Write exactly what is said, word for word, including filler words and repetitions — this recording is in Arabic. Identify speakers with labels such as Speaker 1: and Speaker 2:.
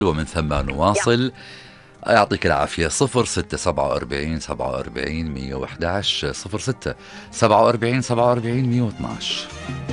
Speaker 1: ومن ثم نواصل. يعطيك العافية. صفر ستة سبعة وأربعين سبعة وأربعين مية وإحدى عشر، صفر ستة سبعة وأربعين سبعة وأربعين مية واثناش.